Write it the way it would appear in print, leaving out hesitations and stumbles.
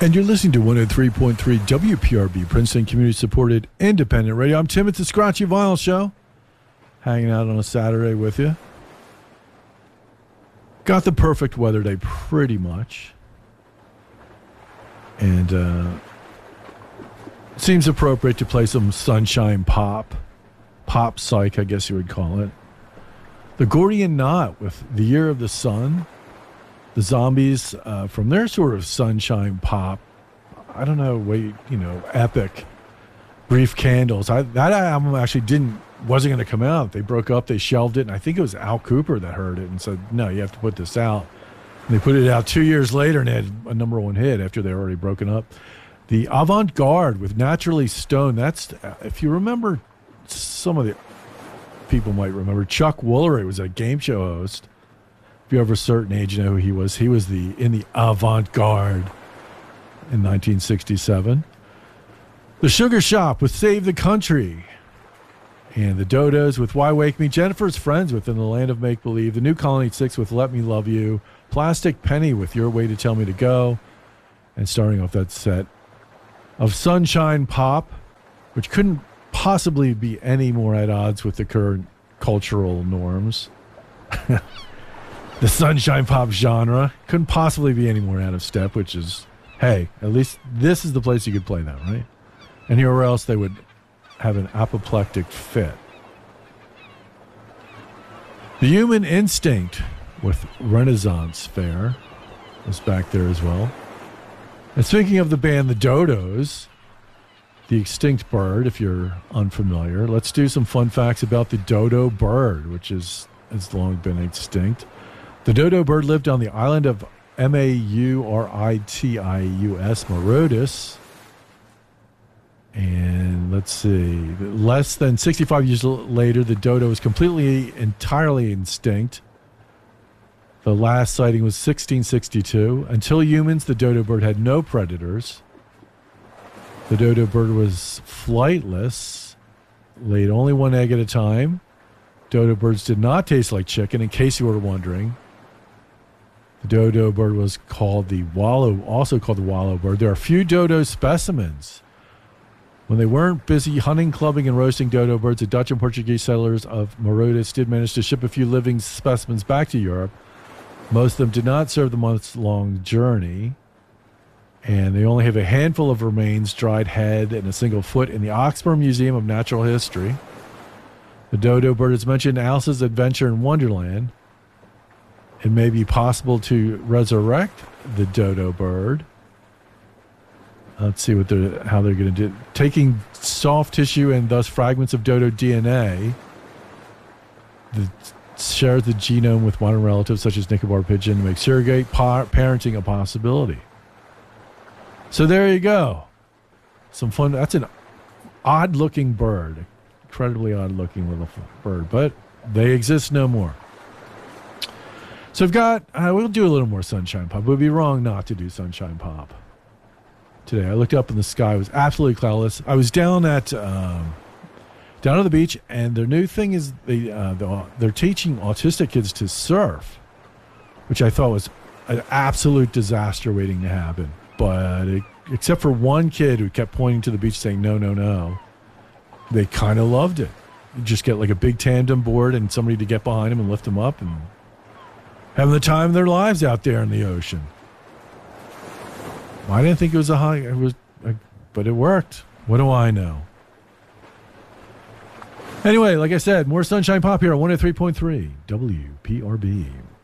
And you're listening to 103.3 WPRB, Princeton Community-Supported Independent Radio. I'm Tim at the Scratchy Vinyl Show, hanging out on a Saturday with you. Got the perfect weather day, pretty much. And it seems appropriate to play some sunshine pop psych, I guess you would call it. The Gordian Knot with The Year of the Sun. The Zombies, from their sort of sunshine pop, I don't know, epic, Brief Candles. That album actually wasn't going to come out. They broke up, they shelved it, and I think it was Al Cooper that heard it and said, no, you have to put this out. And they put it out 2 years later and had a number one hit after they were already broken up. The Avant-Garde with Naturally Stoned. That's, if you remember, some of the people might remember, Chuck Woolery was a game show host. If you're of a certain age, you know who he was. He was in the Avant-Garde in 1967. The Sugar Shop with Save the Country. And the Dodos with Why Wake Me. Jennifer's Friends with In the Land of Make Believe. The New Colony 6 with Let Me Love You. Plastic Penny with Your Way to Tell Me to Go. And starting off that set of Sunshine Pop, which couldn't possibly be any more at odds with the current cultural norms. The sunshine pop genre couldn't possibly be any more out of step, which is, hey, at least this is the place you could play that, right? Anywhere else they would have an apoplectic fit. The Human Instinct with Renaissance Fair was back there as well. And speaking of the band The Dodos, the extinct bird, if you're unfamiliar, let's do some fun facts about the dodo bird, which has long been extinct. The dodo bird lived on the island of Mauritius. And let's see, less than 65 years later, the dodo was entirely extinct. The last sighting was 1662. Until humans, the dodo bird had no predators. The dodo bird was flightless, laid only one egg at a time. Dodo birds did not taste like chicken, in case you were wondering. The dodo bird was also called the wallow bird. There are few dodo specimens. When they weren't busy hunting, clubbing, and roasting dodo birds, the Dutch and Portuguese settlers of Mauritius did manage to ship a few living specimens back to Europe. Most of them did not serve the months-long journey, and they only have a handful of remains, dried head, and a single foot in the Oxford Museum of Natural History. The dodo bird is mentioned in Alice's Adventure in Wonderland. It may be possible to resurrect the dodo bird. Let's see how they're going to do. Taking soft tissue and thus fragments of dodo DNA that shares the genome with modern relatives such as Nicobar pigeon to make surrogate parenting a possibility. So there you go. Some fun. That's an odd-looking bird. Incredibly odd-looking little bird, but they exist no more. So we'll do a little more sunshine pop. It would be wrong not to do sunshine pop today. I looked up and the sky was absolutely cloudless. I was down at the beach, and their new thing is they're teaching autistic kids to surf, which I thought was an absolute disaster waiting to happen. But except for one kid who kept pointing to the beach saying, no, no, no, they kind of loved it. You just get like a big tandem board and somebody to get behind them and lift them up and having the time of their lives out there in the ocean. I didn't think it was but it worked. What do I know? Anyway, like I said, more sunshine pop here on 103.3 WPRB.